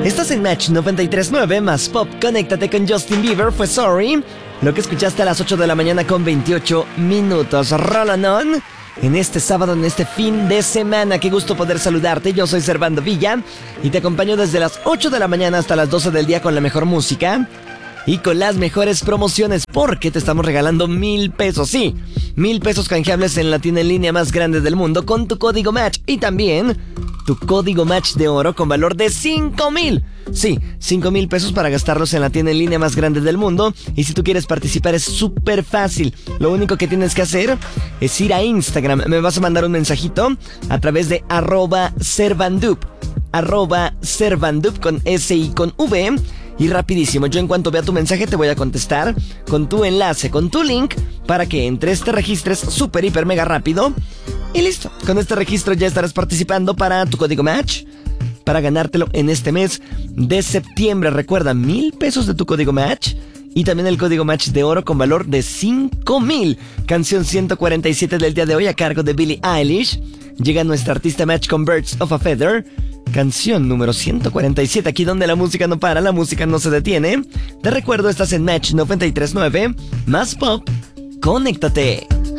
Estás en Match 93.9 más Pop. Conéctate con Justin Bieber, fue Sorry. Lo que escuchaste a las 8 de la mañana con 28 minutos. Rolanón. En este sábado, en este fin de semana, qué gusto poder saludarte. Yo soy Servando Villa y te acompaño desde las 8 de la mañana hasta las 12 del día con la mejor música y con las mejores promociones, porque te estamos regalando 1,000 pesos. Sí, 1,000 pesos canjeables en la tienda en línea más grande del mundo con tu código Match y también tu código Match de oro con valor de 5,000. Sí, 5,000 pesos para gastarlos en la tienda en línea más grande del mundo. Y si tú quieres participar es súper fácil. Lo único que tienes que hacer es ir a Instagram. Me vas a mandar un mensajito a través de @Servandup. @Servandup con S y con V. Y rapidísimo, yo en cuanto vea tu mensaje te voy a contestar con tu enlace, con tu link, para que entres, te registres súper, hiper, mega rápido. Y listo, con este registro ya estarás participando para tu código Match, para ganártelo en este mes de septiembre. Recuerda, 1,000 pesos de tu código Match y también el código Match de oro con valor de 5,000. Canción 147 del día de hoy a cargo de Billie Eilish. Llega nuestra artista Match con Birds of a Feather. Canción número 147, aquí donde la música no para, la música no se detiene. Te recuerdo, estás en Match 93.9, más Pop. Conéctate.